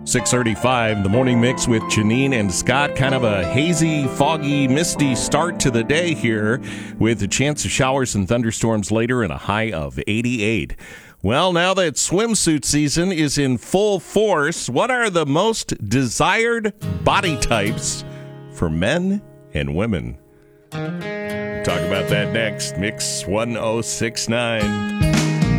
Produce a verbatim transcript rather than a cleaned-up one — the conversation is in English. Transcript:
six thirty-five, the morning mix with Janine and Scott. Kind of a hazy, foggy, misty start to the day here with a chance of showers and thunderstorms later and a high of eighty-eight. Well, now that swimsuit season is in full force, what are the most desired body types for men and women? Talk about that next. Mix one oh six nine.